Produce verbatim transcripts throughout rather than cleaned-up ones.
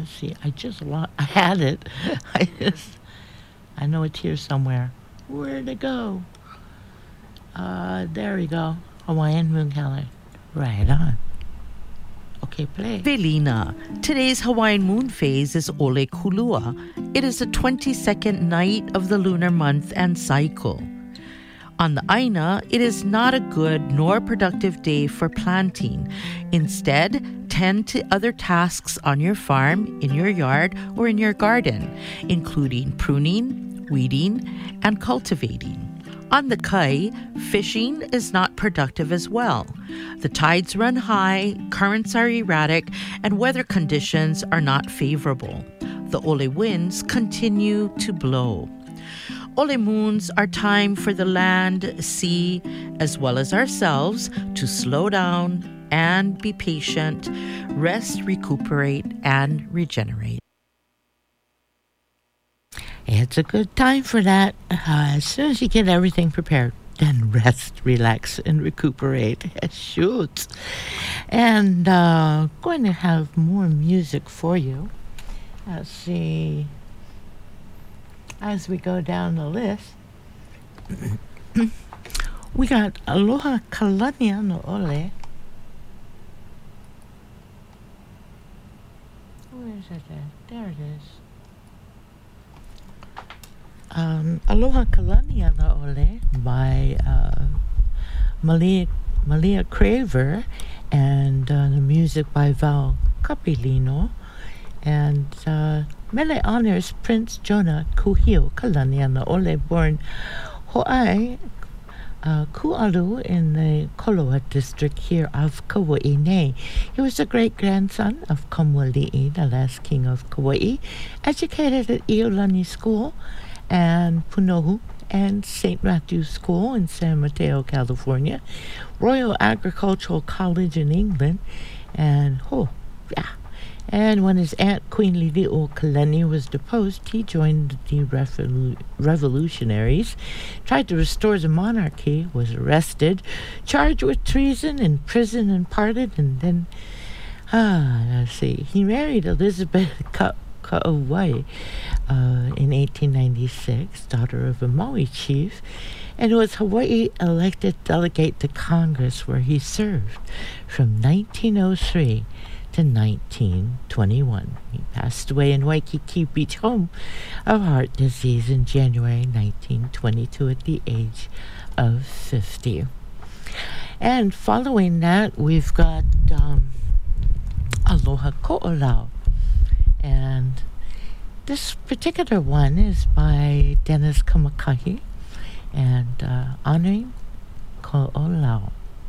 let's see. I just lo- I had it. I just I know it's here somewhere. Where'd it go? Uh, there we go. Hawaiian moon calendar. Right on. Okay, play. Velina. Today's Hawaiian moon phase is Ole Kulua. It is the twenty-second night of the lunar month and cycle. On the Aina, it is not a good nor productive day for planting. Instead, tend to other tasks on your farm, in your yard, or in your garden, including pruning, weeding, and cultivating. On the Kai, fishing is not productive as well. The tides run high, currents are erratic, and weather conditions are not favorable. The Ole winds continue to blow. Ole moons are time for the land, sea, as well as ourselves to slow down and be patient, rest, recuperate, and regenerate. It's a good time for that. Uh, as soon as you get everything prepared, then rest, relax, and recuperate. Shoot. And uh, going to have more music for you. Let's see. As we go down the list, we got Aloha Kalania no Ole. Where is it at? There it is. Um, Aloha Kalania no Ole by uh, Malia, Malia Craver, and uh, the music by Val Capilino. And uh, Mele honors Prince Jonah Kuhio Kalania no Ole, born Ho'ai uh, Kualu in the Koloa district here of Kauai Nei. He was the great-grandson of Kamuali'i, the last king of Kauai, educated at Iolani School and Punohu and Saint Matthew's School in San Mateo, California, Royal Agricultural College in England, and oh, yeah. And when his aunt, Queen Lili'o Kalani, was deposed, he joined the revolu- revolutionaries, tried to restore the monarchy, was arrested, charged with treason, imprisoned and pardoned, and then, ah, let's see, he married Elizabeth Ka- Kauai uh, in eighteen ninety-six, daughter of a Maui chief, and was Hawaii elected delegate to Congress, where he served from nineteen oh three to nineteen twenty-one. He passed away in Waikiki Beach home of heart disease in January nineteen twenty-two at the age of fifty. And following that, we've got um, Aloha Ko'olau. And this particular one is by Dennis Kamakahi and uh, honoring Ko'olau.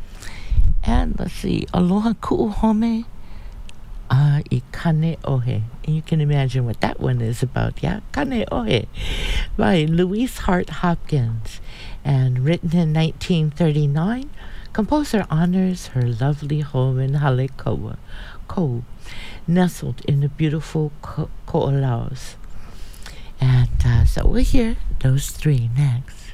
And let's see, Aloha Ku'uhome Uh, I Kane Ohe. And you can imagine what that one is about, yeah? Kane Ohe by Louise Hart Hopkins. And written in nineteen thirty-nine, composer honors her lovely home in Halekoa, Kou, nestled in the beautiful Ko- Ko'olaus. And uh, so we'll hear those three next.